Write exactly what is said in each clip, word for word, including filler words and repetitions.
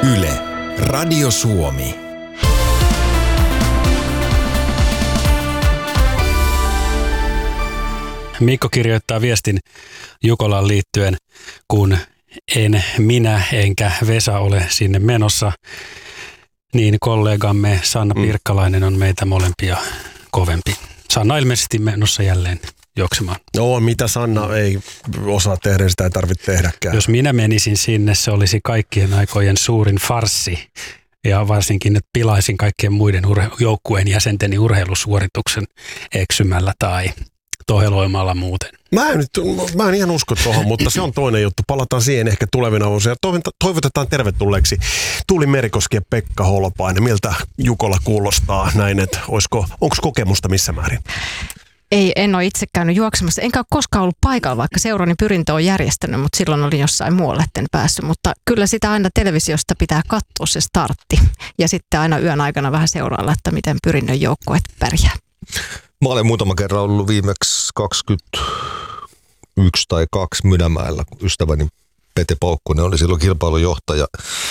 Yle, Radio Suomi. Mikko kirjoittaa viestin Jukolaan liittyen, kun en minä enkä Vesa ole sinne menossa, niin kollegamme Sanna mm. Pirkkalainen on meitä molempia kovempi. Sanna ilmeisesti menossa jälleen juoksemaan. No mitä Sanna ei osaa tehdä, sitä ei tarvitse tehdäkään. Jos minä menisin sinne, se olisi kaikkien aikojen suurin farssi. Ja varsinkin, että pilaisin kaikkien muiden urhe- joukkueen jäsenteni urheilusuorituksen eksymällä tai toheloimalla muuten. Mä en, nyt, mä en ihan usko tuohon, mutta se on toinen juttu. Palataan siihen ehkä tulevina vuosina. Toivotetaan tervetulleeksi Tuuli Merikoski ja Pekka Holopainen. Miltä Jukola kuulostaa näin, että olisiko, onko kokemusta missä määrin? Ei, en ole itse käynyt juoksemassa. Enkä ole koskaan ollut paikalla, vaikka seurani pyrintö on järjestänyt, mutta silloin olin jossain muualle etten päässyt. Mutta kyllä sitä aina televisiosta pitää katsoa se startti. Ja sitten aina yön aikana vähän seurailla, että miten pyrinnön joukkueet pärjää. Mä olen muutama kerran ollut viimeksi kaksikymmentäyksi tai kaksi Mynämäellä. Ystäväni Pete Paukkunen oli silloin kilpailujohtaja.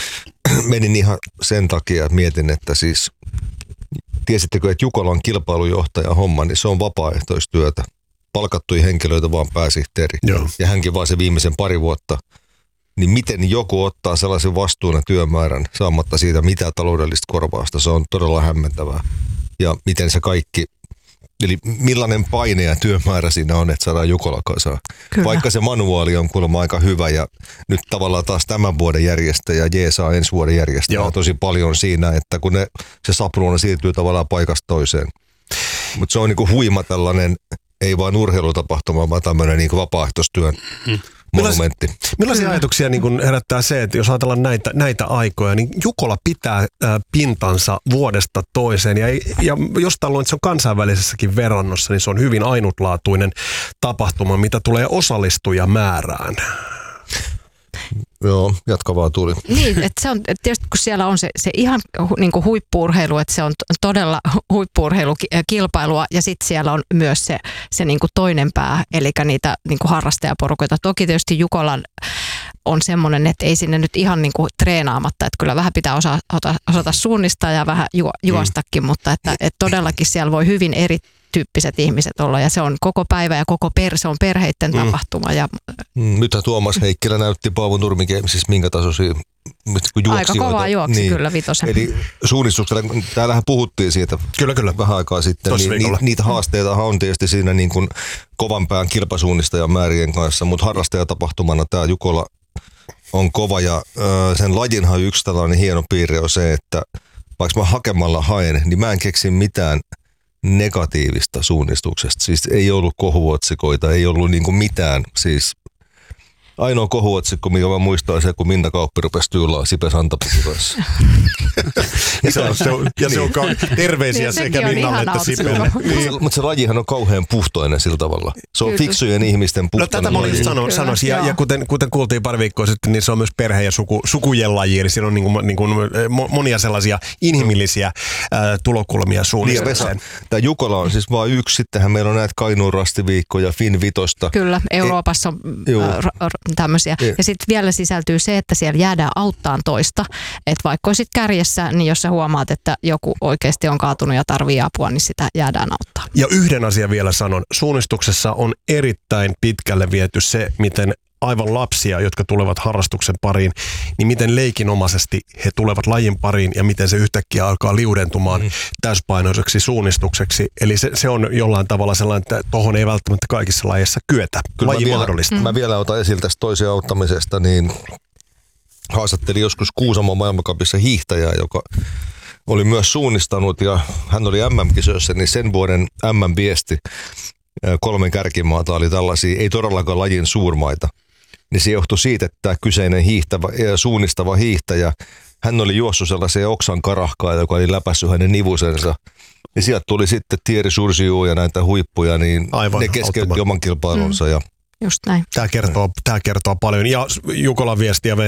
Menin ihan sen takia, että mietin, että siis tiesittekö, että Jukolan kilpailujohtaja homma, niin se on vapaaehtoistyötä. Palkattuja henkilöitä vaan pääsihteeri. Joo. Ja hänkin vaan se viimeisen pari vuotta. Niin miten joku ottaa sellaisen vastuun ja työmäärän saamatta siitä mitään taloudellista korvausta, se on todella hämmentävää. Ja miten se kaikki, eli millainen paine ja työmäärä siinä on, että saadaan Jukola kasaan. Kyllä. Vaikka se manuaali on kuulemma aika hyvä ja nyt tavallaan taas tämän vuoden järjestäjä jeesaa ensi vuoden järjestäjä tosi paljon siinä, että kun ne, se sapluuna siirtyy tavallaan paikasta toiseen. Mutta se on niinku huima tällainen, ei vain urheilutapahtuma, vaan tämmöinen niinku vapaaehtoistyön hmm. monumentti. Millaisia, millaisia ajatuksia niin kun herättää se, että jos ajatellaan näitä, näitä aikoja, niin Jukola pitää äh, pintansa vuodesta toiseen. Ja, ja jos tällöin se on kansainvälisessäkin verrannossa, niin se on hyvin ainutlaatuinen tapahtuma, mitä tulee osallistujamäärään. Joo, jatka vaan Tuuli. Niin, että se on tietysti kun siellä on se, se ihan niin kuin huippu-urheilu, että se on todella huippu-urheilukilpailua ja sitten siellä on myös se, se niin kuin toinen pää, eli niitä niin kuin harrastajaporukoita. Toki tietysti Jukolan on semmoinen, että ei sinne nyt ihan niin kuin treenaamatta, että kyllä vähän pitää osa, osata suunnistaa ja vähän ju, juostakin, mm. mutta että, että todellakin siellä voi hyvin eri tyyppiset ihmiset olla ja se on koko päivä ja koko per, se on perheiden mm. tapahtuma. Ja mm, nythän Tuomas Heikkilä näytti Paavo Nurmi siis minkä tasoisia aika kovaa juoksi niin, kyllä vitosen. Eli suunnistuksella, täällähän puhuttiin siitä kyllä, kyllä. vähän aikaa sitten, niin, ni, niitä haasteita on tietysti siinä niin kuin kovan pään kilpasuunnistajan määrien kanssa, mutta harrastajatapahtumana tämä Jukola on kova ja ö, sen lajinhan yksi tällainen hieno piirre on se, että vaikka mä hakemalla haen, niin mä en keksi mitään negatiivista suunnistuksesta. Siis ei ollut kohuotsikoita, ei ollut niinku mitään. Siis ainoa kohuotsikko, mikä mä muistan, on se, kun Minna Kauppi rupesi tyylaa Sipe Santapuolessa. ja se on, se on, ja se on ka- terveisiä sekä Minnalle että Sipelle. Niin. Mutta se lajihan on kauhean puhtoinen sillä tavalla. Se on fiksujen ihmisten puhtoinen. No tätä mä sano, sanoisin. Ja, ja kuten, kuten kuultiin pari viikkoa sitten, niin se on myös perhe- ja suku, sukujen laji. Eli siinä on niin kuin, niin kuin monia sellaisia inhimillisiä äh, tulokulmia suunnistukseen. Niin tämä Jukola on siis vain yksi. Sittenhän meillä on näitä Kainuun rastiviikkoja ja Fin Vitosta. Kyllä, Euroopassa on äh, tämmöisiä. Ja, ja sitten vielä sisältyy se, että siellä jäädään auttaan toista. Että vaikka olisit kärjessä, niin jos sä huomaat, että joku oikeasti on kaatunut ja tarvii apua, niin sitä jäädään auttaa. Ja yhden asian vielä sanon. Suunnistuksessa on erittäin pitkälle viety se, miten aivan lapsia, jotka tulevat harrastuksen pariin, niin miten leikinomaisesti he tulevat lajin pariin ja miten se yhtäkkiä alkaa liudentumaan mm. täyspainoiseksi suunnistukseksi. Eli se, se on jollain tavalla sellainen, että tohon ei välttämättä kaikissa lajeissa kyetä. Kyllä Laji mä, mahdollista. vielä, mm. mä vielä otan esille tästä toisen auttamisesta, niin haastattelin joskus Kuusamon maailmancupissa hiihtäjää, joka oli myös suunnistanut ja hän oli M M-kisoissa, niin sen vuoden M M-viesti kolmen kärkimaata oli tällaisia, ei todellakaan lajin suurmaita. Niin se johtui siitä, että tämä kyseinen hiihtävä, suunnistava hiihtäjä, hän oli juossut sellaiseen oksan karahkaan, joka oli läpässyt hänen nivusensa. Ja sieltä tuli sitten Thierry Sursiu ja näitä huippuja, niin aivan, ne keskeytti oman kilpailunsa. Mm. Ja just näin. Tämä kertoo, tämä kertoo paljon. Ja Jukolan viestiä